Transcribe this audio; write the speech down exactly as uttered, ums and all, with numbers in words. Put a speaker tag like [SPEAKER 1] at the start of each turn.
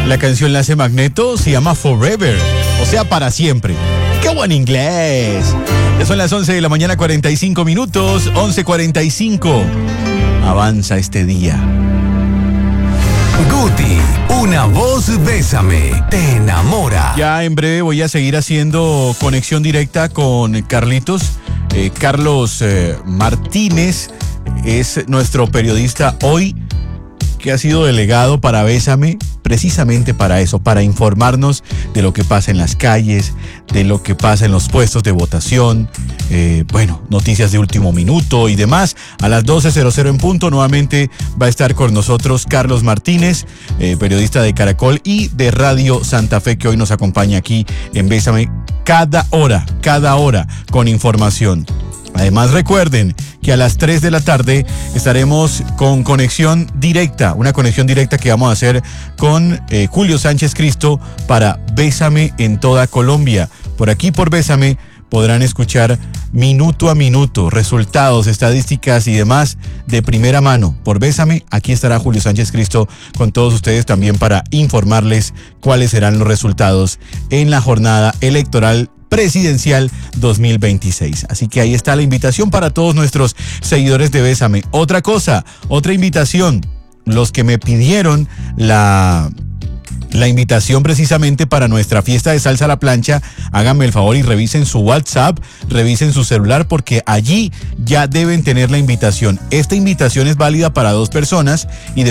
[SPEAKER 1] La canción la hace Magneto, se llama Forever, o sea, para siempre. ¡Qué buen inglés! Ya son las once de la mañana, cuarenta y cinco minutos, once cuarenta y cinco. Avanza este día.
[SPEAKER 2] Guti, una voz bésame, te enamora.
[SPEAKER 1] Ya en breve voy a seguir haciendo conexión directa con Carlitos. Eh, Carlos eh, Martínez es nuestro periodista hoy, que ha sido delegado para Bésame, precisamente para eso, para informarnos de lo que pasa en las calles, de lo que pasa en los puestos de votación, eh, bueno, noticias de último minuto y demás. A las doce cero cero en punto nuevamente va a estar con nosotros Carlos Martínez, eh, periodista de Caracol y de Radio Santa Fe, que hoy nos acompaña aquí en Bésame cada hora, cada hora con información. Además, recuerden que a las tres de la tarde estaremos con conexión directa, una conexión directa que vamos a hacer con eh, Julio Sánchez Cristo para Bésame en toda Colombia. Por aquí, por Bésame, podrán escuchar minuto a minuto, resultados, estadísticas y demás de primera mano. Por Bésame, aquí estará Julio Sánchez Cristo con todos ustedes también para informarles cuáles serán los resultados en la jornada electoral presidencial dos mil veintiséis. Así que ahí está la invitación para todos nuestros seguidores de Bésame. Otra cosa, otra invitación, los que me pidieron la... La invitación precisamente para nuestra fiesta de salsa a la plancha, háganme el favor y revisen su WhatsApp, revisen su celular, porque allí ya deben tener la invitación. Esta invitación es válida para dos personas y de